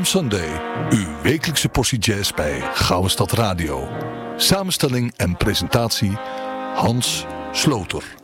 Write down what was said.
Palm Sunday, uw wekelijkse portie jazz bij Gouden Stad Radio. Samenstelling en presentatie Hans Sloter.